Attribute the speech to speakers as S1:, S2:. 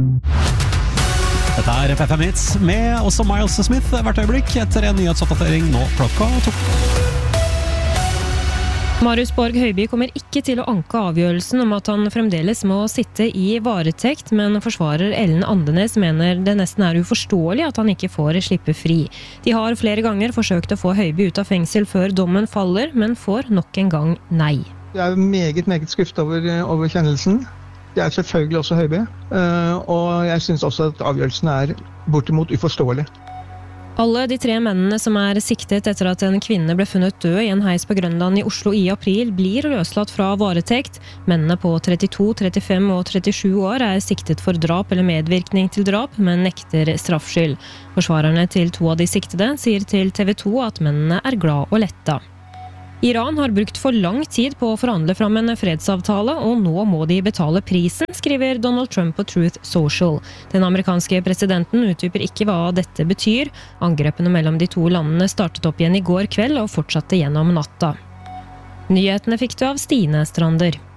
S1: Dette FM Hits med også Miles Smith hvert øyeblikk etter en nyhetsoppdatering nå klokka 2.
S2: Marius Borg Høiby kommer ikke til å anke avgjørelsen om at han fremdeles må sitte i varetekt, men forsvarer Ellen Andenes mener det nesten uforståelig at han ikke får slippe fri. De har flere ganger forsøkt å få Høiby ut av fengsel før dommen faller, men får nok en gang nei.
S3: Jeg meget skuffet over kjennelsen. Det selvfølgelig også Høiby, og jeg synes også at avgjørelsen bortimot uforståelig.
S2: Alle de 3 mennene som siktet etter at en kvinne ble funnet død i en heis på Grønland i Oslo i april, blir løslatt fra varetekt. Mennene på 32, 35 og 37 år siktet for drap eller medvirkning til drap, men nekter straffskyld. Forsvarerne til 2 av de siktede sier til TV 2 at mennene glad og letta. Iran har brukt for lang tid på å forhandle fram en fredsavtale, og nå må de betale prisen, skriver Donald Trump på Truth Social. Den amerikanske presidenten utdyper ikke hva dette betyr. Angrepene mellom de 2 landene startet opp igjen i går kveld og fortsatte gjennom natta. Nyhetene fikk du av Stine Strander.